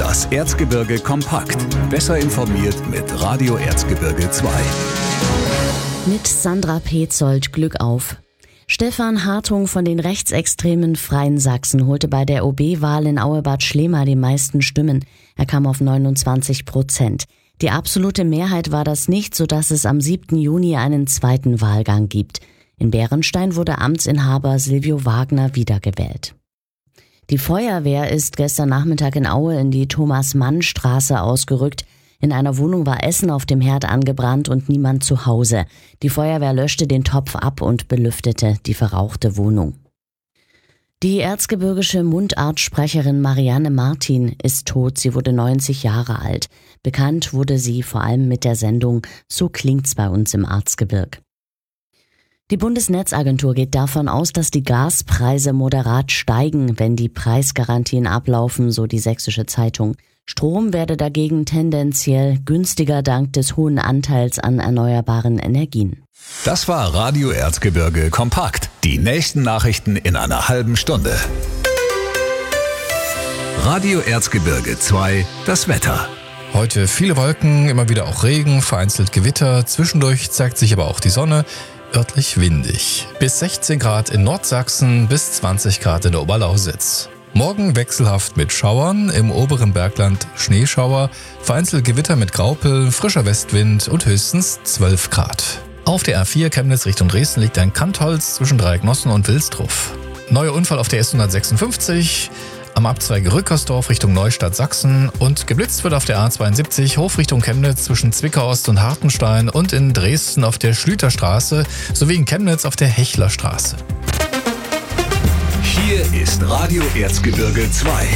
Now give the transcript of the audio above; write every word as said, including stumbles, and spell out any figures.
Das Erzgebirge kompakt. Besser informiert mit Radio Erzgebirge zwei. Mit Sandra Petzold, Glück auf. Stefan Hartung von den rechtsextremen Freien Sachsen holte bei der O B-Wahl in Auebad Schlema die meisten Stimmen. Er kam auf neunundzwanzig Prozent. Die absolute Mehrheit war das nicht, sodass es am siebten Juni einen zweiten Wahlgang gibt. In Bärenstein wurde Amtsinhaber Silvio Wagner wiedergewählt. Die Feuerwehr ist gestern Nachmittag in Aue in die Thomas-Mann-Straße ausgerückt. In einer Wohnung war Essen auf dem Herd angebrannt und niemand zu Hause. Die Feuerwehr löschte den Topf ab und belüftete die verrauchte Wohnung. Die erzgebirgische Mundartsprecherin Marianne Martin ist tot. Sie wurde neunzig Jahre alt. Bekannt wurde sie vor allem mit der Sendung So klingt's bei uns im Erzgebirg. Die Bundesnetzagentur geht davon aus, dass die Gaspreise moderat steigen, wenn die Preisgarantien ablaufen, so die Sächsische Zeitung. Strom werde dagegen tendenziell günstiger dank des hohen Anteils an erneuerbaren Energien. Das war Radio Erzgebirge kompakt. Die nächsten Nachrichten in einer halben Stunde. Radio Erzgebirge zwei, das Wetter. Heute viele Wolken, immer wieder auch Regen, vereinzelt Gewitter. Zwischendurch zeigt sich aber auch die Sonne. Örtlich windig. Bis sechzehn Grad in Nordsachsen, bis zwanzig Grad in der Oberlausitz. Morgen wechselhaft mit Schauern, im oberen Bergland Schneeschauer, vereinzelt Gewitter mit Graupel, frischer Westwind und höchstens zwölf Grad. Auf der A vier Chemnitz Richtung Dresden liegt ein Kantholz zwischen Dreiecknossen und Wilsdruf. Neuer Unfall auf der S hundertsechsundfünfzig, am Abzweige Rückersdorf Richtung Neustadt Sachsen und geblitzt wird auf der A zweiundsiebzig Hof Richtung Chemnitz zwischen Zwickau-Ost und Hartenstein und in Dresden auf der Schlüterstraße sowie in Chemnitz auf der Hechlerstraße. Hier ist Radio Erzgebirge zwei.